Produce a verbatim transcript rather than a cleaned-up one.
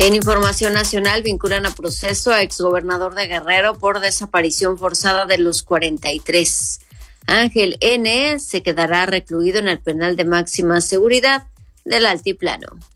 En información nacional, vinculan a proceso a exgobernador de Guerrero por desaparición forzada de los cuarenta y tres. Ángel N. se quedará recluido en el penal de máxima seguridad del Altiplano.